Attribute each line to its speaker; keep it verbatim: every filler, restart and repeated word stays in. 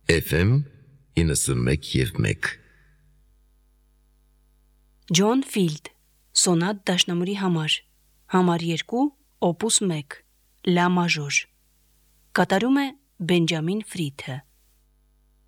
Speaker 1: Էֆ էմ իննսունմեկ և մեկ
Speaker 2: Ջոն Ֆիլդ, Սոնատ դաշնամուրի համար, համար երկու, օպուս մեկ, լա մաժոր, կատարում է Բենջամին Ֆրիթը։